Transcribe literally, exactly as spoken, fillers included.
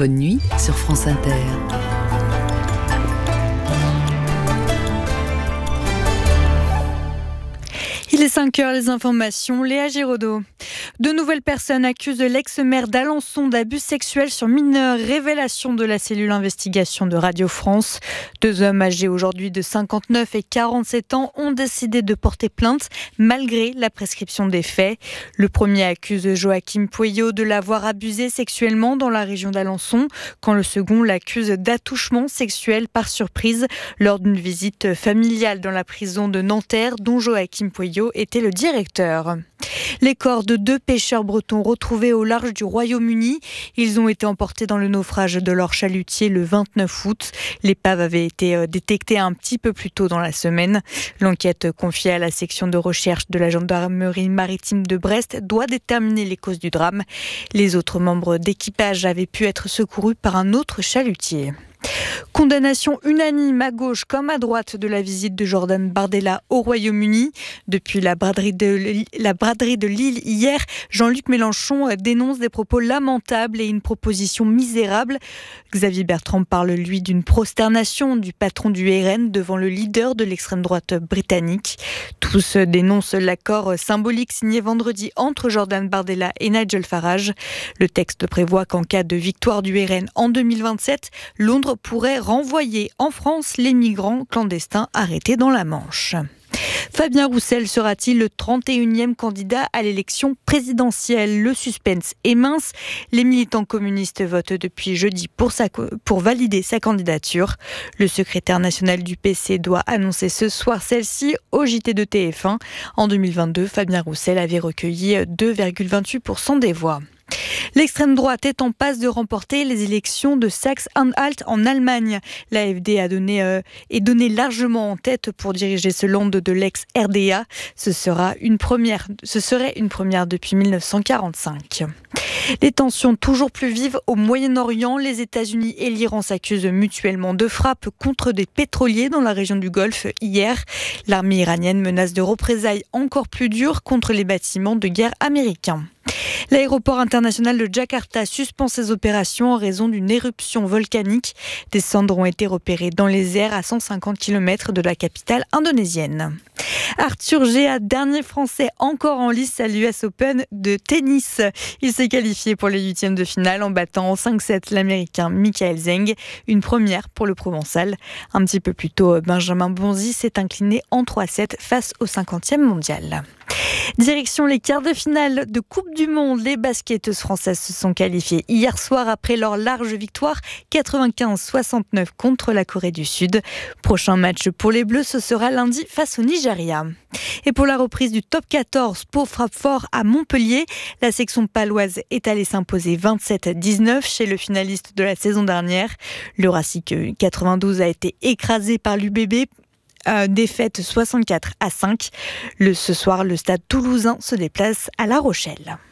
Bonne nuit sur France Inter. Il est cinq heures, les informations, Léa Giraudot. De nouvelles personnes accusent l'ex-maire d'Alençon d'abus sexuels sur mineurs. Révélation de la cellule investigation de Radio France. Deux hommes âgés aujourd'hui de cinquante-neuf et quarante-sept ans ont décidé de porter plainte malgré la prescription des faits. Le premier accuse Joachim Pueyo de l'avoir abusé sexuellement dans la région d'Alençon, quand le second l'accuse d'attouchement sexuel par surprise lors d'une visite familiale dans la prison de Nanterre, dont Joachim Pueyo était le directeur. Les corps de deux pêcheurs bretons retrouvés au large du Royaume-Uni. Ils ont été emportés dans le naufrage de leur chalutier le vingt-neuf août. L'épave avait été détectée un petit peu plus tôt dans la semaine. L'enquête confiée à la section de recherche de la gendarmerie maritime de Brest doit déterminer les causes du drame. Les autres membres d'équipage avaient pu être secourus par un autre chalutier. Condamnation unanime à gauche comme à droite de la visite de Jordan Bardella au Royaume-Uni. Depuis la braderie de, la braderie de Lille hier, Jean-Luc Mélenchon dénonce des propos lamentables et une proposition misérable. Xavier Bertrand parle, lui, d'une prosternation du patron du R N devant le leader de l'extrême droite britannique. Tous dénoncent l'accord symbolique signé vendredi entre Jordan Bardella et Nigel Farage. Le texte prévoit qu'en cas de victoire du R N en deux mille vingt-sept, Londres pourrait renvoyer en France les migrants clandestins arrêtés dans la Manche. Fabien Roussel sera-t-il le trente et unième candidat à l'élection présidentielle ? Le suspense est mince. Les militants communistes votent depuis jeudi pour, sa, pour valider sa candidature. Le secrétaire national du P C doit annoncer ce soir celle-ci au J T de T F un. En deux mille vingt-deux, Fabien Roussel avait recueilli deux virgule vingt-huit pour cent des voix. L'extrême droite est en passe de remporter les élections de Saxe-Anhalt en Allemagne. L'A F D a donné, euh, est donné largement en tête pour diriger ce land de l'ex-R D A. Ce sera une première, ce serait une première depuis mille neuf cent quarante-cinq. Les tensions toujours plus vives au Moyen-Orient. Les États-Unis et l'Iran s'accusent mutuellement de frappes contre des pétroliers dans la région du Golfe hier. L'armée iranienne menace de représailles encore plus dures contre les bâtiments de guerre américains. L'aéroport international de Jakarta suspend ses opérations en raison d'une éruption volcanique. Des cendres ont été repérées dans les airs à cent cinquante kilomètres de la capitale indonésienne. Arthur Géat, dernier Français encore en lice à l'U S Open de tennis. Il s'est qualifié pour les huitièmes de finale en battant en cinq sept l'Américain Michael Zeng. Une première pour le Provençal. Un petit peu plus tôt, Benjamin Bonzi s'est incliné en trois sept face au cinquantième mondial. Direction les quarts de finale de Coupe du Monde. Les basketteuses françaises se sont qualifiées hier soir après leur large victoire quatre-vingt-quinze soixante-neuf contre la Corée du Sud. Prochain match pour les Bleus, ce sera lundi face au Nigeria. Et pour la reprise du top quatorze, Pau frappe fort à Montpellier. La section paloise est allée s'imposer vingt-sept à dix-neuf chez le finaliste de la saison dernière. Le Racing quatre-vingt-douze a été écrasé par l'U B B. Euh, défaite soixante-quatre à cinq. Le, ce soir, le stade toulousain se déplace à La Rochelle.